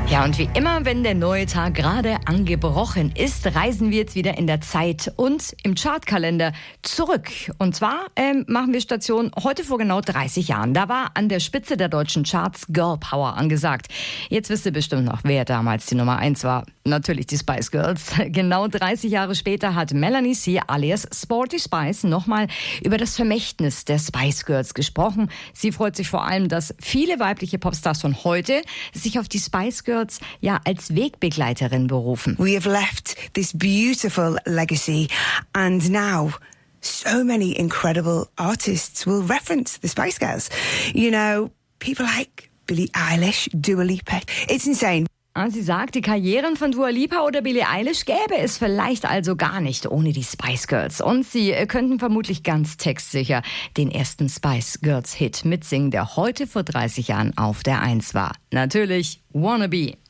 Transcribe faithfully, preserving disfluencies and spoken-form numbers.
Ja, und wie immer, wenn der neue Tag gerade angebrochen ist, reisen wir jetzt wieder in der Zeit und im Chartkalender zurück. Und zwar ähm, machen wir Station heute vor genau dreißig Jahren. Da war an der Spitze der deutschen Charts Girl Power angesagt. Jetzt wisst ihr bestimmt noch, wer damals die Nummer eins war. Natürlich die Spice Girls. Genau dreißig Jahre später hat Melanie C. alias Sporty Spice nochmal über das Vermächtnis der Spice Girls gesprochen. Sie freut sich vor allem, dass viele weibliche Popstars von heute sich auf die Spice Girls ja als Wegbegleiterin berufen. We have left this beautiful legacy and now so many incredible artists will reference the Spice Girls. You know, people like Billie Eilish, Dua Lipa. It's insane. Sie sagt, die Karrieren von Dua Lipa oder Billie Eilish gäbe es vielleicht also gar nicht ohne die Spice Girls. Und sie könnten vermutlich ganz textsicher den ersten Spice Girls Hit mitsingen, der heute vor dreißig Jahren auf der eins war. Natürlich Wannabe.